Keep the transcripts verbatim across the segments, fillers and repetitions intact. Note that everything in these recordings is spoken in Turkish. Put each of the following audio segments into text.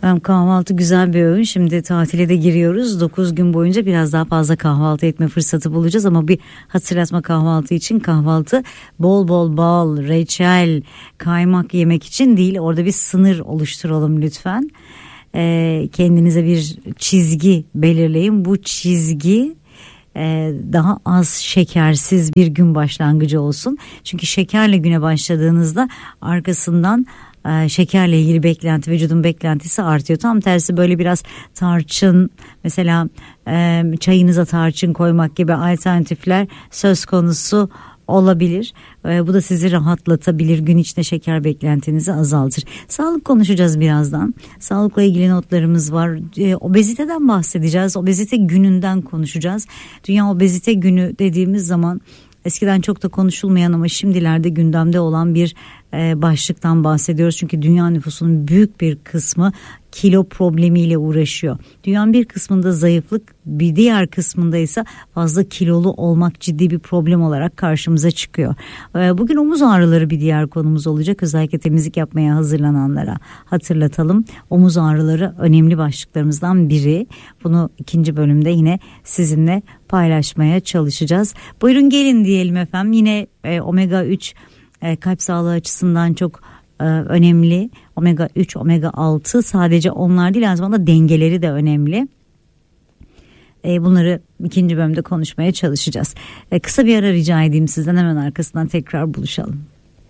Kahvaltı güzel bir öğün. Şimdi tatile de giriyoruz. dokuz gün boyunca biraz daha fazla kahvaltı etme fırsatı bulacağız. Ama bir hatırlatma, kahvaltı için kahvaltı bol bol bal, reçel, kaymak yemek için değil. Orada bir sınır oluşturalım lütfen. Ee, kendinize bir çizgi belirleyin. Bu çizgi e, daha az şekersiz bir gün başlangıcı olsun. Çünkü şekerle güne başladığınızda arkasından şekerle ilgili beklenti, vücudun beklentisi artıyor. Tam tersi böyle biraz tarçın, mesela e, çayınıza tarçın koymak gibi alternatifler söz konusu olabilir. E, bu da sizi rahatlatabilir. Gün içinde şeker beklentinizi azaltır. Sağlık konuşacağız birazdan. Sağlıkla ilgili notlarımız var. E, obeziteden bahsedeceğiz. Obezite gününden konuşacağız. Dünya Obezite Günü dediğimiz zaman eskiden çok da konuşulmayan ama şimdilerde gündemde olan bir e, başlıktan bahsediyoruz. Çünkü dünya nüfusunun büyük bir kısmı kilo problemiyle uğraşıyor. Dünyanın bir kısmında zayıflık, bir diğer kısmında ise fazla kilolu olmak ciddi bir problem olarak karşımıza çıkıyor. E, bugün omuz ağrıları bir diğer konumuz olacak. Özellikle temizlik yapmaya hazırlananlara hatırlatalım. Omuz ağrıları önemli başlıklarımızdan biri. Bunu ikinci bölümde yine sizinle paylaşmaya çalışacağız. Buyurun gelin diyelim efendim. Yine e, omega üç e, kalp sağlığı açısından çok e, önemli. omega üç, omega altı sadece onlar değil, aynı zamanda dengeleri de önemli. E, bunları ikinci bölümde konuşmaya çalışacağız. E, kısa bir ara rica edeyim sizden, hemen arkasından tekrar buluşalım.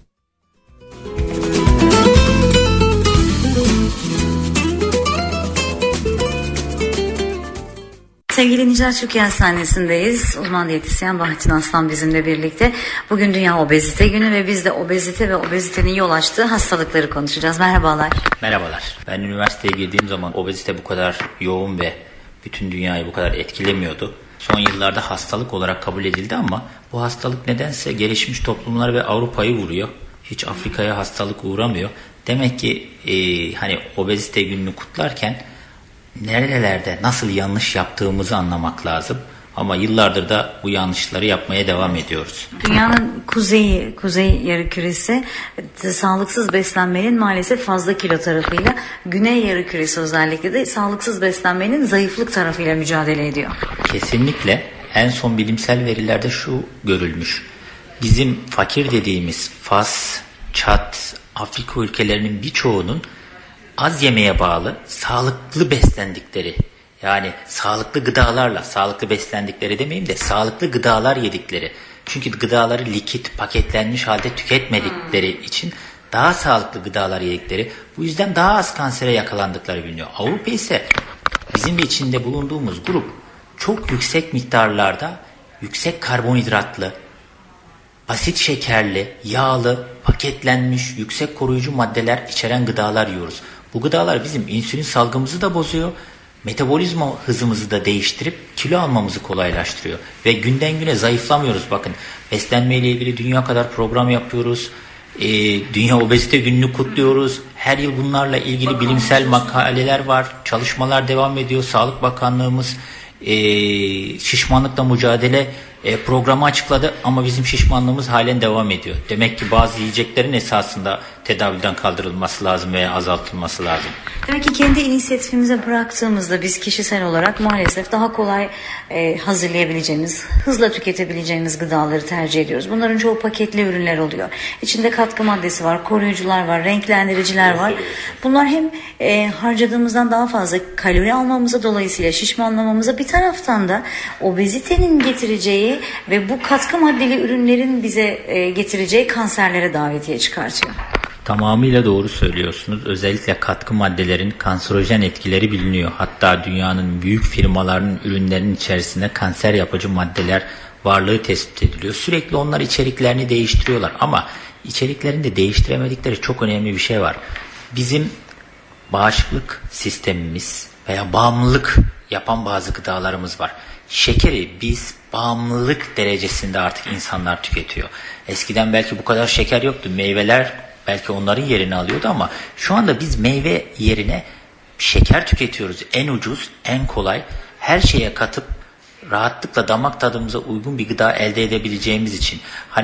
Sevgili Nicat Türkiye Hastanesi'ndeyiz. Uzman diyetisyen Bahattin Aslan bizimle birlikte. Bugün Dünya Obezite Günü ve biz de obezite ve obezitenin yol açtığı hastalıkları konuşacağız. Merhabalar. Merhabalar. Ben üniversiteye girdiğim zaman obezite bu kadar yoğun ve bütün dünyayı bu kadar etkilemiyordu. Son yıllarda hastalık olarak kabul edildi ama bu hastalık nedense gelişmiş toplumlar ve Avrupa'yı vuruyor. Hiç Afrika'ya hastalık uğramıyor. Demek ki e, hani obezite gününü kutlarken nerelerde nasıl yanlış yaptığımızı anlamak lazım. Ama yıllardır da bu yanlışları yapmaya devam ediyoruz. Dünyanın kuzeyi, kuzey yarımküresi sağlıksız beslenmenin maalesef fazla kilo tarafıyla, güney yarımküresi özellikle de sağlıksız beslenmenin zayıflık tarafıyla mücadele ediyor. Kesinlikle. En son bilimsel verilerde şu görülmüş. Bizim fakir dediğimiz Fas, Çad, Afrika ülkelerinin birçoğunun az yemeğe bağlı sağlıklı beslendikleri, yani sağlıklı gıdalarla, sağlıklı beslendikleri demeyeyim de sağlıklı gıdalar yedikleri. Çünkü gıdaları likit, paketlenmiş halde tüketmedikleri hmm. için daha sağlıklı gıdalar yedikleri, bu yüzden daha az kansere yakalandıkları biliniyor. Avrupa ise bizim de içinde bulunduğumuz grup çok yüksek miktarlarda yüksek karbonhidratlı, basit şekerli, yağlı, paketlenmiş, yüksek koruyucu maddeler içeren gıdalar yiyoruz. Bu gıdalar bizim insülin salgımızı da bozuyor, metabolizma hızımızı da değiştirip kilo almamızı kolaylaştırıyor. Ve günden güne zayıflamıyoruz. Bakın, beslenmeyle ilgili dünya kadar program yapıyoruz. Ee, Dünya Obezite Günü'nü kutluyoruz. Her yıl bunlarla ilgili bilimsel makaleler var, çalışmalar devam ediyor. Sağlık Bakanlığımız e, şişmanlıkla mücadele e, programı açıkladı ama bizim şişmanlığımız halen devam ediyor. Demek ki bazı yiyeceklerin esasında tedaviden kaldırılması lazım veya azaltılması lazım. Demek ki kendi inisiyatifimize bıraktığımızda biz kişisel olarak maalesef daha kolay e, hazırlayabileceğimiz, hızla tüketebileceğimiz gıdaları tercih ediyoruz. Bunların çoğu paketli ürünler oluyor. İçinde katkı maddesi var, koruyucular var, renklendiriciler var. Bunlar hem e, harcadığımızdan daha fazla kalori almamıza, dolayısıyla şişmanlamamıza, bir taraftan da obezitenin getireceği ve bu katkı maddeli ürünlerin bize e, getireceği kanserlere davetiye çıkartıyor. Tamamıyla doğru söylüyorsunuz. Özellikle katkı maddelerin kanserojen etkileri biliniyor. Hatta dünyanın büyük firmalarının ürünlerinin içerisinde kanser yapıcı maddeler varlığı tespit ediliyor. Sürekli onlar içeriklerini değiştiriyorlar ama içeriklerini de değiştiremedikleri çok önemli bir şey var. Bizim bağışıklık sistemimiz veya bağımlılık yapan bazı gıdalarımız var. Şekeri biz bağımlılık derecesinde artık insanlar tüketiyor. Eskiden belki bu kadar şeker yoktu. Meyveler belki onların yerini alıyordu ama şu anda biz meyve yerine şeker tüketiyoruz. En ucuz, en kolay, her şeye katıp rahatlıkla damak tadımıza uygun bir gıda elde edebileceğimiz için. Hani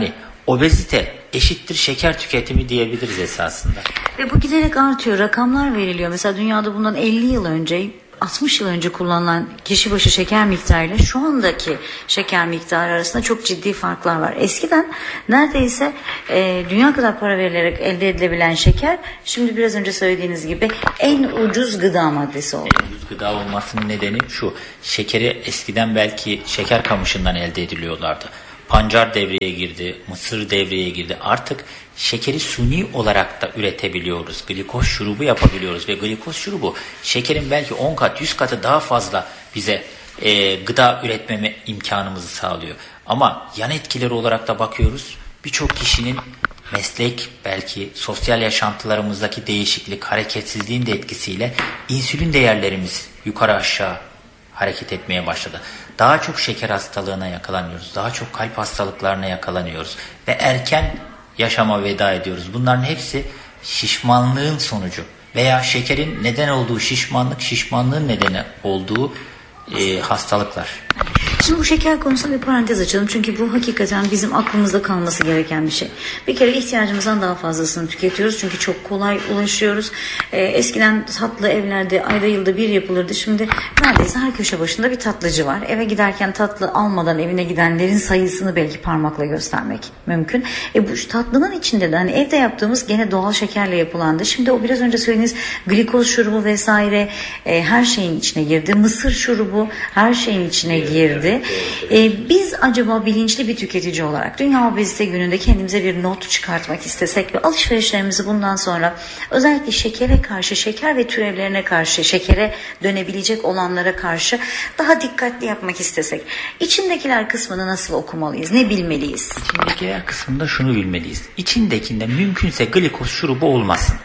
obezite eşittir şeker tüketimi diyebiliriz esasında. Ve bu giderek artıyor. Rakamlar veriliyor. Mesela dünyada bundan elli yıl önce, altmış yıl önce kullanılan kişi başı şeker miktarıyla şu andaki şeker miktarı arasında çok ciddi farklar var. Eskiden neredeyse e, dünya kadar para verilerek elde edilebilen şeker, şimdi biraz önce söylediğiniz gibi en ucuz gıda maddesi oldu. En ucuz gıda olmasının nedeni şu: şekeri eskiden belki şeker kamışından elde ediliyorlardı. Pancar devreye girdi, mısır devreye girdi. Artık şekeri suni olarak da üretebiliyoruz. Glikoz şurubu yapabiliyoruz ve glikoz şurubu şekerin belki on kat, yüz katı daha fazla bize e, gıda üretmeme imkanımızı sağlıyor. Ama yan etkileri olarak da bakıyoruz. Birçok kişinin meslek, belki sosyal yaşantılarımızdaki değişiklik, hareketsizliğin de etkisiyle insülin değerlerimiz yukarı aşağı hareket etmeye başladı. Daha çok şeker hastalığına yakalanıyoruz. Daha çok kalp hastalıklarına yakalanıyoruz. Ve erken yaşama veda ediyoruz. Bunların hepsi şişmanlığın sonucu. Veya şekerin neden olduğu şişmanlık, şişmanlığın nedeni olduğu e, hastalıklar. Şimdi bu şeker konusunda bir parantez açalım. Çünkü bu hakikaten bizim aklımızda kalması gereken bir şey. Bir kere ihtiyacımızdan daha fazlasını tüketiyoruz. Çünkü çok kolay ulaşıyoruz. Ee, eskiden tatlı evlerde ayda yılda bir yapılırdı. Şimdi neredeyse her köşe başında bir tatlıcı var. Eve giderken tatlı almadan evine gidenlerin sayısını belki parmakla göstermek mümkün. E bu tatlının içinde de hani evde yaptığımız gene doğal şekerle yapılandı. Şimdi o biraz önce söylediğiniz glikoz şurubu vesaire e, her şeyin içine girdi. Mısır şurubu her şeyin içine girdi. Ee, biz acaba bilinçli bir tüketici olarak Dünya Obezite Günü'nde kendimize bir not çıkartmak istesek ve alışverişlerimizi bundan sonra özellikle şekere karşı, şeker ve türevlerine karşı, şekere dönebilecek olanlara karşı daha dikkatli yapmak istesek, içindekiler kısmını nasıl okumalıyız, ne bilmeliyiz? İçindekiler kısmında şunu bilmeliyiz: İçindekinde mümkünse glikoz şurubu olmasın,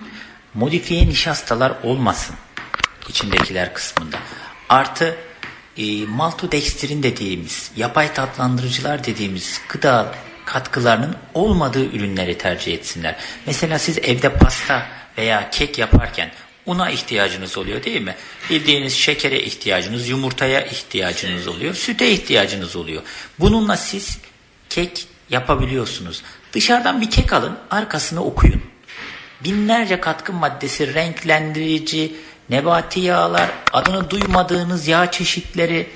modifiye nişastalar olmasın içindekiler kısmında, artı E, maltodextrin dediğimiz, yapay tatlandırıcılar dediğimiz gıda katkılarının olmadığı ürünleri tercih etsinler. Mesela siz evde pasta veya kek yaparken una ihtiyacınız oluyor değil mi? Bildiğiniz şekere ihtiyacınız, yumurtaya ihtiyacınız oluyor, süte ihtiyacınız oluyor. Bununla siz kek yapabiliyorsunuz. Dışarıdan bir kek alın, arkasını okuyun. Binlerce katkı maddesi, renklendirici, nebati yağlar, adını duymadığınız yağ çeşitleri,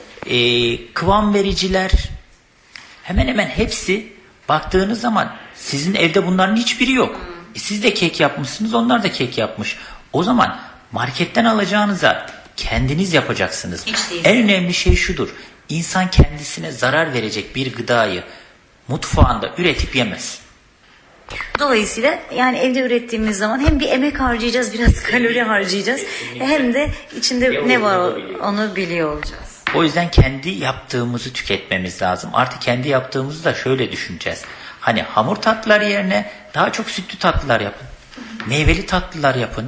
e, kıvam vericiler, hemen hemen hepsi baktığınız zaman sizin evde bunların hiçbiri yok. E, siz de kek yapmışsınız, onlar da kek yapmış. O zaman marketten alacağınıza kendiniz yapacaksınız. En önemli şey şudur: İnsan kendisine zarar verecek bir gıdayı mutfağında üretip yemez. Dolayısıyla yani evde ürettiğimiz zaman hem bir emek harcayacağız, biraz kalori harcayacağız, hem de içinde ne var onu biliyor olacağız. O yüzden kendi yaptığımızı tüketmemiz lazım. Artık kendi yaptığımızı da şöyle düşüneceğiz: hani hamur tatlılar yerine daha çok sütlü tatlılar yapın. Meyveli tatlılar yapın.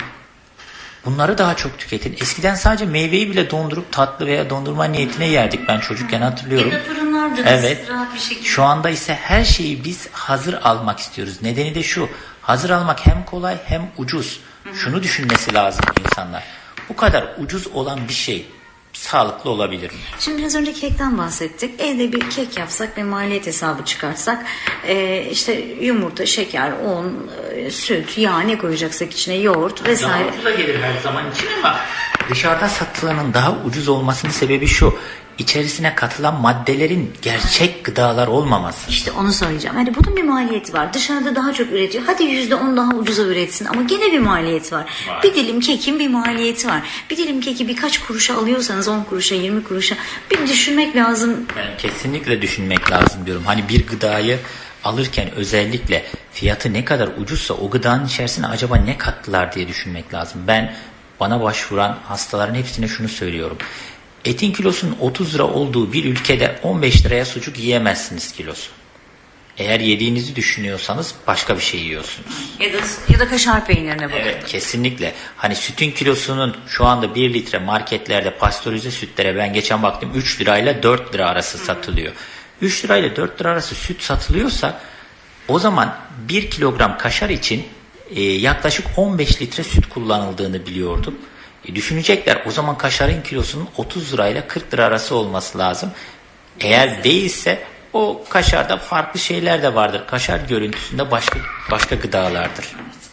Bunları daha çok tüketin. Eskiden sadece meyveyi bile dondurup tatlı veya dondurma niyetine yerdik. Ben çocukken hatırlıyorum. Ya da fırınlardınız evet. rahat bir şekilde. Şu anda ise her şeyi biz hazır almak istiyoruz. Nedeni de şu: hazır almak hem kolay hem ucuz. Hı-hı. Şunu düşünmesi lazım insanlar: bu kadar ucuz olan bir şey sağlıklı olabilir mi? Şimdi biraz önce kekten bahsettik. Evde bir kek yapsak ve maliyet hesabı çıkartsak, e, işte yumurta, şeker, un, e, süt, yağ, ne koyacaksak içine, yoğurt vesaire. Daha ucuz da gelir her zaman için ama dışarıda satılanın daha ucuz olmasının sebebi şu: İçerisine katılan maddelerin gerçek gıdalar olmaması. İşte onu söyleyeceğim. Hani bunun bir maliyeti var. Dışarıda daha çok üretiyor. Hadi yüzde on daha ucuza üretsin ama gene bir maliyeti var. var. Bir dilim kekin bir maliyeti var. Bir dilim keki birkaç kuruşa alıyorsanız, on kuruşa, yirmi kuruşa, bir düşünmek lazım. Yani kesinlikle düşünmek lazım diyorum. Hani bir gıdayı alırken özellikle fiyatı ne kadar ucuzsa o gıdanın içerisine acaba ne kattılar diye düşünmek lazım. Ben bana başvuran hastaların hepsine şunu söylüyorum: etin kilosunun otuz lira olduğu bir ülkede on beş liraya sucuk yiyemezsiniz kilosu. Eğer yediğinizi düşünüyorsanız başka bir şey yiyorsunuz. Ya da, ya da kaşar peynirine bakın. Evet, kesinlikle. Hani sütün kilosunun şu anda bir litre marketlerde pastörize sütlere ben geçen baktım üç lirayla dört lira arası satılıyor. üç lirayla dört lira arası süt satılıyorsa o zaman bir kilogram kaşar için e, yaklaşık on beş litre süt kullanıldığını biliyordum. E, düşünecekler o zaman kaşarın kilosunun otuz lirayla kırk lira arası olması lazım. Eğer değilse o kaşarda farklı şeyler de vardır. Kaşar görüntüsünde başka başka gıdalardır.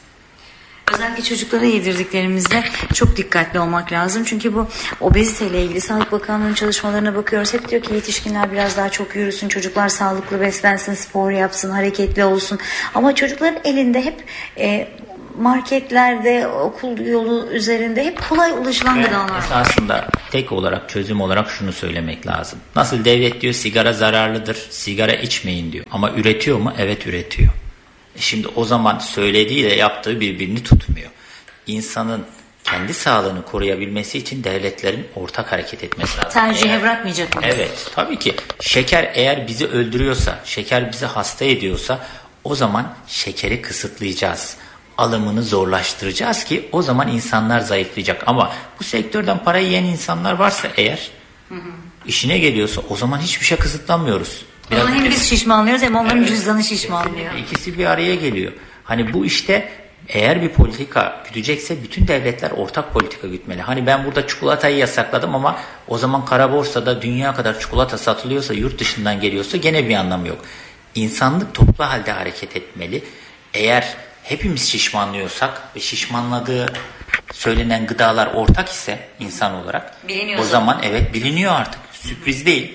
Özellikle çocuklara yedirdiklerimizde çok dikkatli olmak lazım. Çünkü bu obeziteyle ilgili Sağlık Bakanlığı'nın çalışmalarına bakıyoruz. Hep diyor ki yetişkinler biraz daha çok yürüsün, çocuklar sağlıklı beslensin, spor yapsın, hareketli olsun. Ama çocukların elinde hep e, marketlerde, okul yolu üzerinde hep kolay ulaşılan evet, gıdalar var. Esasında tek olarak, çözüm olarak şunu söylemek lazım. Nasıl devlet diyor sigara zararlıdır, sigara içmeyin diyor. Ama üretiyor mu? Evet, üretiyor. Şimdi o zaman söylediğiyle yaptığı birbirini tutmuyor. İnsanın kendi sağlığını koruyabilmesi için devletlerin ortak hareket etmesi lazım. Tercihe eğer, bırakmayacak mıyız? Evet, tabii ki. Şeker eğer bizi öldürüyorsa, şeker bizi hasta ediyorsa o zaman şekeri kısıtlayacağız. Alımını zorlaştıracağız ki o zaman insanlar zayıflayacak. Ama bu sektörden para yiyen insanlar varsa eğer, hı hı. işine geliyorsa o zaman hiçbir şey kısıtlamıyoruz. Biraz hem biz şişmanlıyoruz hem onların evet, cüzdanı şişmanlıyor. İkisi bir araya geliyor. Hani bu işte eğer bir politika güdecekse bütün devletler ortak politika gütmeli. Hani ben burada çikolatayı yasakladım ama o zaman kara borsada dünya kadar çikolata satılıyorsa, yurt dışından geliyorsa gene bir anlamı yok. İnsanlık toplu halde hareket etmeli. Eğer hepimiz şişmanlıyorsak ve şişmanladığı söylenen gıdalar ortak ise insan olarak biliniyor o zaman zaten. Evet biliniyor artık. Sürpriz değil.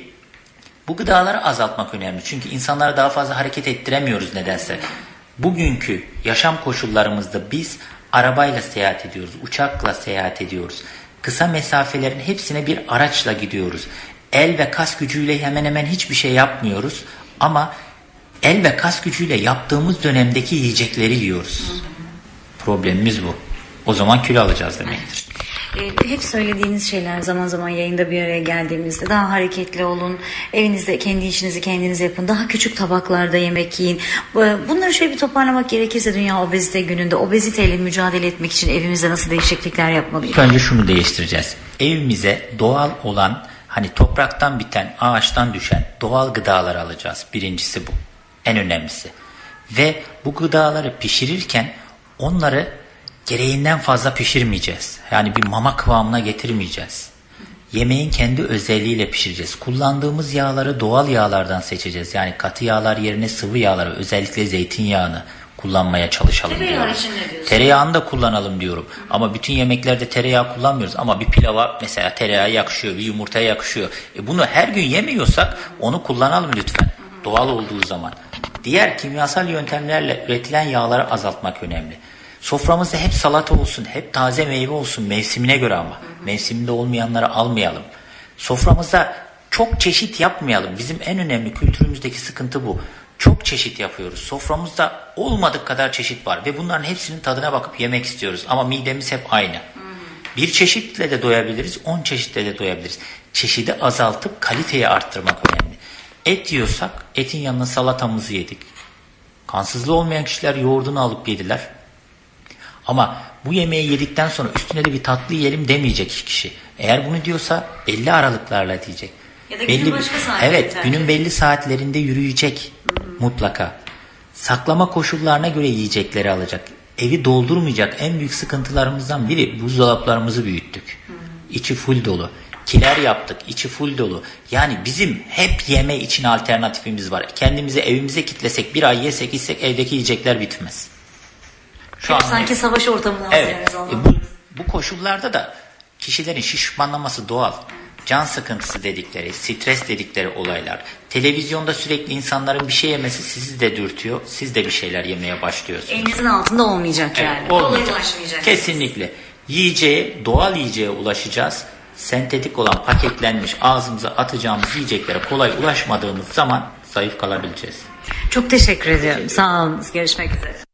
Bu gıdaları azaltmak önemli. Çünkü insanları daha fazla hareket ettiremiyoruz nedense. Bugünkü yaşam koşullarımızda biz arabayla seyahat ediyoruz, uçakla seyahat ediyoruz. Kısa mesafelerin hepsine bir araçla gidiyoruz. El ve kas gücüyle hemen hemen hiçbir şey yapmıyoruz. Ama el ve kas gücüyle yaptığımız dönemdeki yiyecekleri yiyoruz. Problemimiz bu. O zaman kilo alacağız demektir. E, hep söylediğiniz şeyler zaman zaman yayında bir araya geldiğimizde daha hareketli olun, evinizde kendi işinizi kendiniz yapın, daha küçük tabaklarda yemek yiyin. Bunları şöyle bir toparlamak gerekirse Dünya Obezite Günü'nde obeziteyle mücadele etmek için evimizde nasıl değişiklikler yapmalıyız? Önce şunu değiştireceğiz. Evimize doğal olan, hani topraktan biten, ağaçtan düşen doğal gıdalar alacağız. Birincisi bu. En önemlisi. Ve bu gıdaları pişirirken onları gereğinden fazla pişirmeyeceğiz. Yani bir mama kıvamına getirmeyeceğiz. Yemeğin kendi özelliğiyle pişireceğiz. Kullandığımız yağları doğal yağlardan seçeceğiz. Yani katı yağlar yerine sıvı yağları, özellikle zeytinyağını kullanmaya çalışalım diyoruz. Tereyağını da kullanalım diyorum. Ama bütün yemeklerde tereyağı kullanmıyoruz. Ama bir pilava mesela tereyağı yakışıyor, bir yumurtaya yakışıyor. E bunu her gün yemiyorsak onu kullanalım lütfen. Doğal olduğu zaman. Diğer kimyasal yöntemlerle üretilen yağları azaltmak önemli. Soframızda hep salata olsun, hep taze meyve olsun, mevsimine göre ama. Mevsiminde olmayanları almayalım. Soframızda çok çeşit yapmayalım. Bizim en önemli kültürümüzdeki sıkıntı bu. Çok çeşit yapıyoruz. Soframızda olmadık kadar çeşit var ve bunların hepsinin tadına bakıp yemek istiyoruz. Ama midemiz hep aynı. Bir çeşitle de doyabiliriz, on çeşitle de doyabiliriz. Çeşidi azaltıp kaliteyi arttırmak önemli. Et yiyorsak etin yanına salatamızı yedik. Kansızlığı olmayan kişiler yoğurdunu alıp yediler. Ama bu yemeği yedikten sonra üstüne de bir tatlı yiyelim demeyecek kişi. Eğer bunu diyorsa belli aralıklarla diyecek. Ya da günün belli, başka saatlerinde. Evet, günün belli saatlerinde yürüyecek Hı-hı. mutlaka. Saklama koşullarına göre yiyecekleri alacak. Evi doldurmayacak. En büyük sıkıntılarımızdan biri buzdolaplarımızı büyüttük. Hı-hı. İçi full dolu. Kiler yaptık, içi full dolu. Yani bizim hep yeme için alternatifimiz var. Kendimizi evimize kitlesek, bir ay yesek içsek evdeki yiyecekler bitmez. Şu hep an sanki hep, savaş ortamına evet, e bu, bu koşullarda da kişilerin şişmanlaması doğal. Can sıkıntısı dedikleri, stres dedikleri olaylar. Televizyonda sürekli insanların bir şey yemesi sizi de dürtüyor. Siz de bir şeyler yemeye başlıyorsunuz. Elinizin altında olmayacak yani. Evet, olmayacak. Kesinlikle. Yiyeceğe, doğal yiyeceğe ulaşacağız. Sentetik olan, paketlenmiş, ağzımıza atacağımız yiyeceklere kolay ulaşmadığımız zaman zayıf kalabileceğiz. Çok teşekkür ediyorum. Sağ olun. Görüşmek üzere.